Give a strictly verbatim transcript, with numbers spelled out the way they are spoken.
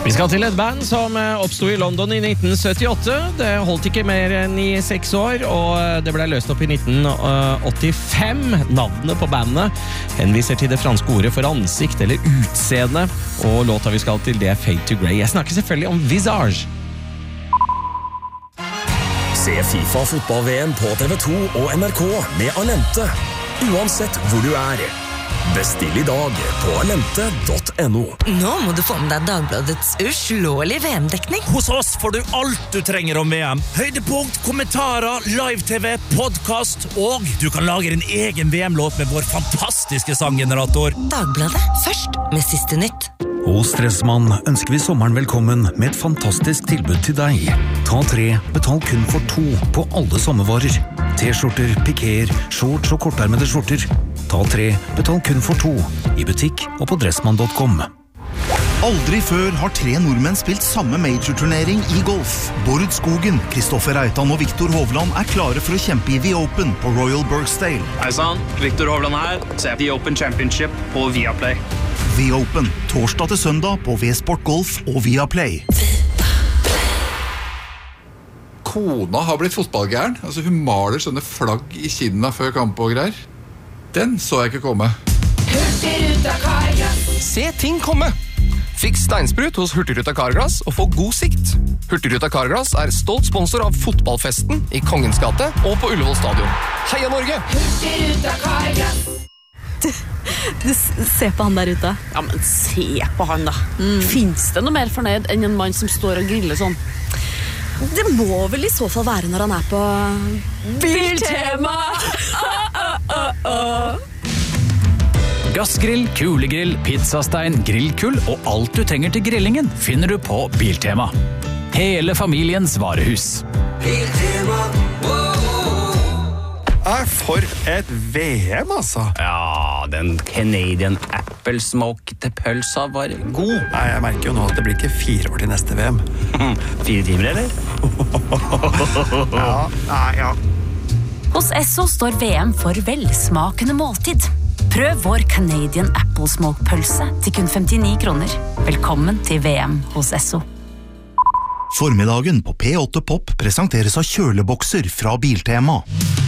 Vi skal til et band som oppstod i London i nitten syttiåtte. Det holdt ikke mer enn i seks år, og det ble løst opp i nitten åttifem. Navnet på bandet henviser til det franske ordet for ansikt eller utseende, og låta vi skal til det er Fade to Grey. Jeg snakker selvfølgelig om Visage. Se FIFA fotball-V M på T V to og N R K med Alente, uansett hvor du er. Bestill i dag på alente punktum no. Nå må du få med deg Dagbladets uslåelige V M-dekning. Hos oss får du alt du trenger om V M. Høydepunkt, kommentarer, live-tv, podcast, og du kan lage din egen V M-låt med vår fantastiske sanggenerator. Dagbladet, først med siste nytt. Hos Dressmann ønsker vi sommeren velkommen med et fantastisk tilbud til deg. Ta tre, betal kun for to på alle sommervarer. T-skjorter, pikéer, shorts og kortarmede skjorter. Ta tre, betal kun for to. I butikk og på dressmann punktum com. Aldri før har tre nordmenn spilt samme major-turnering i golf. Bård Skogen, Kristoffer Reitan og Viktor Hovland er klare for å kjempe i The Open på Royal Birkdale. Hei sann, Viktor Hovland her. Se The Open Championship på Viaplay. The Open, torsdag til søndag på V-Sport Golf og Viaplay. Kona har blitt fotballgæren. Altså, hun maler sånne flagg i kinna før kamp og greier. Den så jeg ikke komme. Hurtigruta Carglass. Se ting komme. Fikk steinsprut hos Hurtigruta Carglass og få god sikt. Hurtigruta Carglass er stolt sponsor av fotballfesten i Kongens gate og på Ullevål stadion. Heia Norge! Hurtigruta Carglass. Du, du se på han der ute. Ja, men se på han da. Mm. Finns det noe mer fornøyd enn en mann som står og griller sånn? Det må vel i så fall være når han er på Biltema! Gassgrill, kulegrill, pizzastein, grillkull og alt du trenger til grillingen finner du på Biltema. Hele familiens varehus. Biltema, er for et V M, altså. Ja, den Canadian Apple Smoke til pølsa var god. Nei, jeg merker jo nå at det blir ikke fire år til neste V M. Fire timer, eller? Ja, nei, ja. Hos Esso står V M for velsmakende måltid. Prøv vår Canadian Apple Smoke pølse til kun femtini kroner. Velkommen til V M hos Esso. Formiddagen på P åtte Pop presenteres av kjølebokser fra Biltema.